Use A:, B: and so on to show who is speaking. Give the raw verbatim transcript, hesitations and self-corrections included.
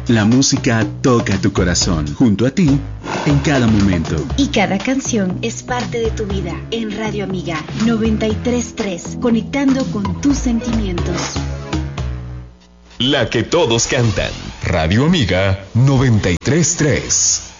A: La música toca tu corazón, junto a ti, en cada momento.
B: Y cada canción es parte de tu vida. En Radio Amiga noventa y tres punto tres, conectando con tus sentimientos.
C: La que todos cantan. Radio Amiga noventa y tres punto tres.